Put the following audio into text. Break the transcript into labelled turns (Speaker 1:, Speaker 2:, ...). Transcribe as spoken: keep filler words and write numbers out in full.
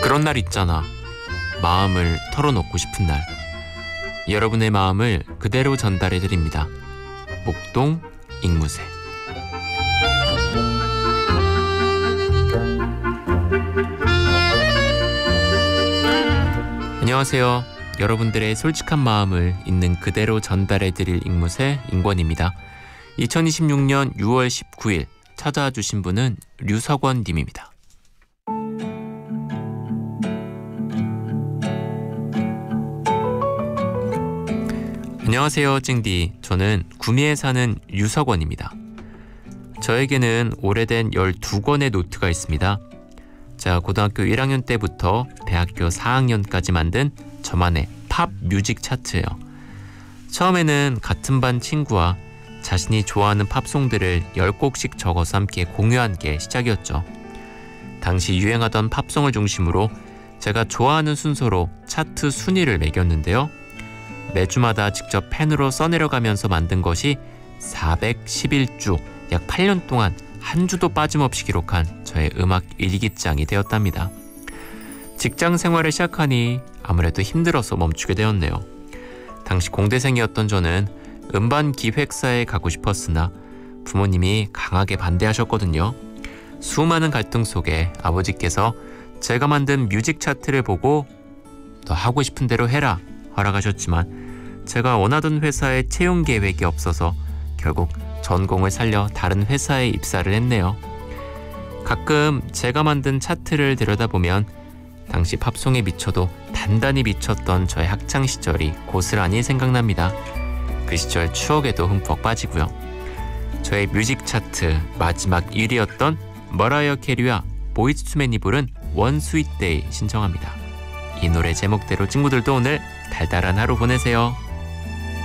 Speaker 1: 그런 날 있잖아. 마음을 털어놓고 싶은 날. 여러분의 마음을 그대로 전달해 드립니다. 목동 앵무새. 안녕하세요. 여러분들의 솔직한 마음을 있는 그대로 전달해 드릴 앵무새 인권입니다. 이천이십육 년 유월 십구일 찾아와 주신 분은 류석원 님입니다. 안녕하세요, 찡디. 저는 구미에 사는 류석원입니다. 저에게는 오래된 열두 권의 노트가 있습니다. 제가 고등학교 일 학년 때부터 대학교 사 학년까지 만든 저만의 팝 뮤직 차트예요. 처음에는 같은 반 친구와 자신이 좋아하는 팝송들을 열 곡씩 적어서 함께 공유한 게 시작이었죠. 당시 유행하던 팝송을 중심으로 제가 좋아하는 순서로 차트 순위를 매겼는데요. 매주마다 직접 펜으로 써내려가면서 만든 것이 사백십일 주, 약 팔 년 동안 한 주도 빠짐없이 기록한 저의 음악 일기장이 되었답니다. 직장 생활을 시작하니 아무래도 힘들어서 멈추게 되었네요. 당시 공대생이었던 저는 음반 기획사에 가고 싶었으나 부모님이 강하게 반대하셨거든요. 수많은 갈등 속에 아버지께서 제가 만든 뮤직 차트를 보고 너 하고 싶은 대로 해라 허락하셨지만 제가 원하던 회사에 채용 계획이 없어서 결국 전공을 살려 다른 회사에 입사를 했네요. 가끔 제가 만든 차트를 들여다보면 당시 팝송에 미쳐도 단단히 미쳤던 저의 학창시절이 고스란히 생각납니다. 그 시절 추억에도 흠뻑 빠지고요. 저의 뮤직 차트 마지막 일 위였던 머라이어 캐리와 보이즈 투 맨이 부른 원 스윗 데이 신청합니다. 이 노래 제목대로 친구들도 오늘 달달한 하루 보내세요.